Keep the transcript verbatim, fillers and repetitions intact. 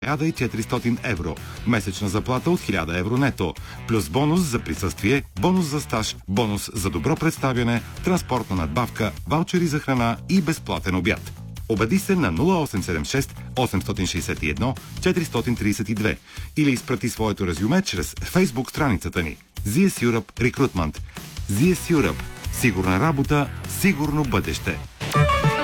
хиляда и четиристотин евро, месечна заплата от хиляда евро нето, плюс бонус за присъствие, бонус за стаж, бонус за добро представяне, транспортна надбавка, ваучери за храна и безплатен обяд. Обади се на нула осем седем шест осем шест едно четири три две или изпрати своето резюме чрез Facebook страницата ни зет ес Europe Recruitment. зет ес Europe. Сигурна работа, сигурно бъдеще.